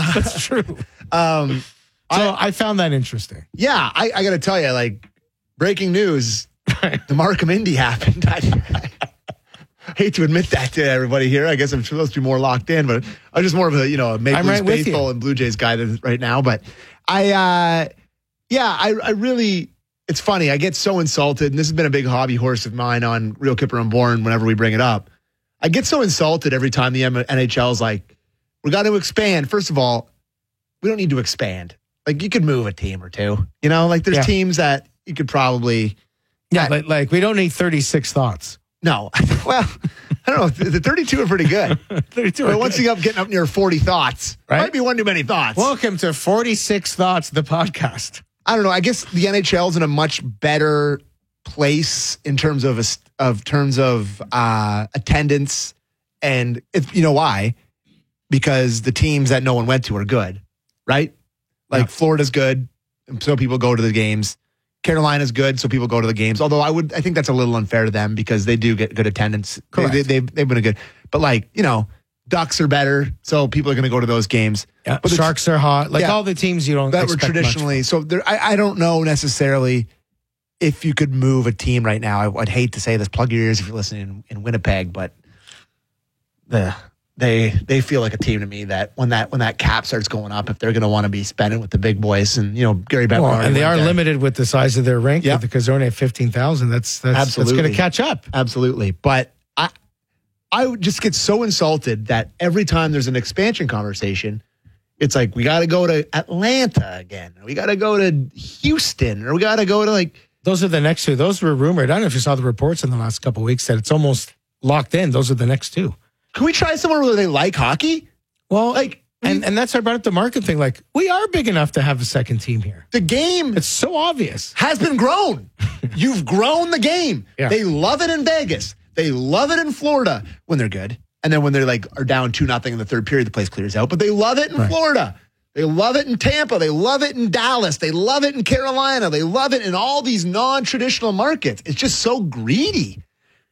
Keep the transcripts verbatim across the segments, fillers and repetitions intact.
That's true. Um, so I, I found that interesting. Yeah, I, I got to tell you, like, breaking news, the Markham Indy happened. I, I hate to admit that to everybody here. I guess I'm supposed to be more locked in, but I'm just more of a, you know, a Maple Leafs right baseball and Blue Jays guy right now. But I, uh, yeah, I, I really, it's funny. I get so insulted, and this has been a big hobby horse of mine on Real Kipper Unborn whenever we bring it up. I get so insulted every time the N H L is like, we got to expand. First of all, we don't need to expand. Like, you could move a team or two. You know, like there's yeah. teams that you could probably. Yeah, like, like we don't need thirty-six thoughts. No. Well, I don't know. The thirty-two are pretty good. thirty-two but once you get up, getting up near forty thoughts, right? Might be one too many thoughts. Welcome to forty-six Thoughts, the podcast. I don't know. I guess the N H L is in a much better place in terms of of terms of uh, attendance, and if, you know why? Because the teams that no one went to are good, right? Like yeah. Florida's good, so people go to the games. Carolina's good, so people go to the games. Although I would, I think that's a little unfair to them because they do get good attendance. Correct. They, they, they've, they've been a good, but like you know, Ducks are better, so people are going to go to those games. Yeah. But Sharks are hot. Like yeah, all the teams you don't that expect were traditionally. So there, I, I don't know necessarily if you could move a team right now. I, I'd hate to say this. Plug your ears if you're listening in, in Winnipeg, but the. They they feel like a team to me that when that when that cap starts going up, if they're going to want to be spending with the big boys, and you know Gary Bettman, well, and they are there. limited with the size of their rink yep. because they're only at fifteen thousand. That's that's, Absolutely. that's going to catch up. Absolutely, but I I would just get so insulted that every time there's an expansion conversation, it's like we got to go to Atlanta again, we got to go to Houston, or we got to go to like those are the next two. Those were rumored. I don't know if you saw the reports in the last couple of weeks that it's almost locked in. Those are the next two. Can we try somewhere where they like hockey? Well, like, and, and that's how I brought up the market thing. Like, we are big enough to have a second team here. The game it's so obvious. Has been grown. You've grown the game. Yeah. They love it in Vegas. They love it in Florida when they're good. And then when they're like are down two nothing in the third period, the place clears out. But they love it in right. Florida. They love it in Tampa. They love it in Dallas. They love it in Carolina. They love it in all these non-traditional markets. It's just so greedy.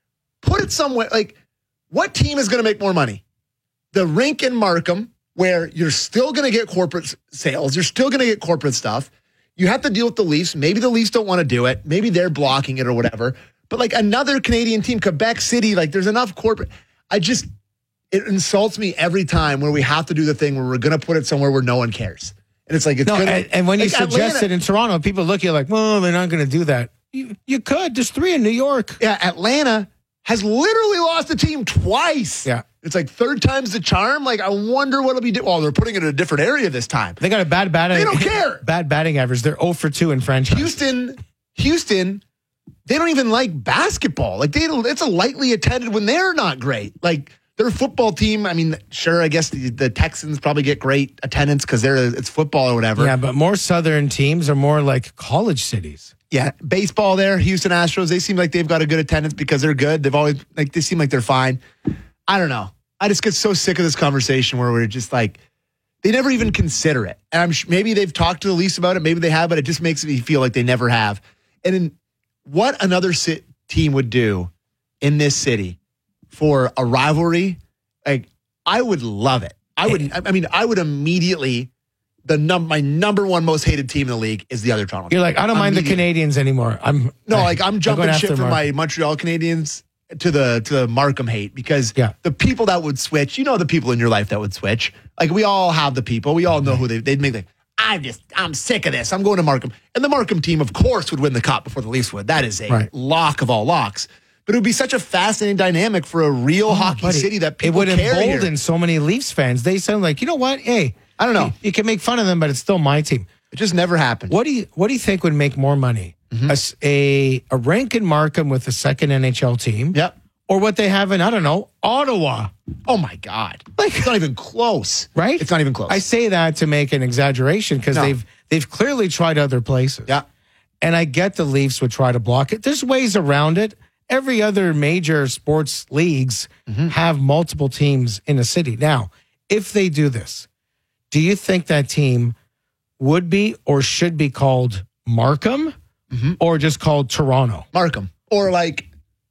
Put it somewhere like. What team is going to make more money? The rink in Markham, where you're still going to get corporate sales. You're still going to get corporate stuff. You have to deal with the Leafs. Maybe the Leafs don't want to do it. Maybe they're blocking it or whatever. But like another Canadian team, Quebec City, like there's enough corporate. I just, it insults me every time where we have to do the thing where we're going to put it somewhere where no one cares. And it's like, it's no, gonna, and, and when like you suggest Atlanta, it in Toronto, people look at you like, well, they're not going to do that. You, you could. There's three in New York. Yeah, Atlanta has literally lost a team twice. Yeah. It's like third time's the charm. Like, I wonder what'll be. Di- well, they're putting it in a different area this time. They got a bad batting. They don't care. Bad batting average. They're zero for two in franchise. Houston, Houston, they don't even like basketball. Like, they it's a lightly attended when they're not great. Like, their football team, I mean, sure, I guess the, the Texans probably get great attendance because they're it's football or whatever. Yeah, but more southern teams are more like college cities. Yeah, baseball there, Houston Astros, they seem like they've got a good attendance because they're good. They've always, like, they seem like they're fine. I don't know. I just get so sick of this conversation where we're just like, they never even consider it. And I'm sh- maybe they've talked to the Leafs about it, maybe they have, but it just makes me feel like they never have. And in what another sit- team would do in this city for a rivalry, like, I would love it. I would, I mean, I would immediately... The num my number one most hated team in the league is the other Toronto. You're like, I don't mind the Canadians anymore. I'm no, I, like I'm jumping ship from my Montreal Canadiens to the to the Markham hate because yeah. the people that would switch, you know, the people in your life that would switch. Like we all have the people, we all know who they they'd make like. I'm just I'm sick of this. I'm going to Markham, and the Markham team, of course, would win the cup before the Leafs would. That is a right. lock of all locks. But it would be such a fascinating dynamic for a real oh, hockey buddy. city that people it would care embolden here. so many Leafs fans. They sound like, you know what? Hey. I don't know. You, you can make fun of them, but it's still my team. It just never happened. What do you What do you think would make more money? Mm-hmm. A, a a rink in Markham with a second N H L team, yep, or what they have in I don't know Ottawa? Oh my God! Like it's not even close, right? It's not even close. I say that to make an exaggeration because no. they've they've clearly tried other places. Yeah, and I get the Leafs would try to block it. There's ways around it. Every other major sports leagues mm-hmm. have multiple teams in a city. Now, if they do this. Do you think that team would be or should be called Markham mm-hmm. or just called Toronto? Markham. Or like,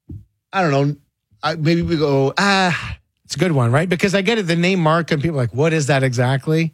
I don't know, I, maybe we go, ah. It's a good one, right? Because I get it, the name Markham, people are like, what is that exactly?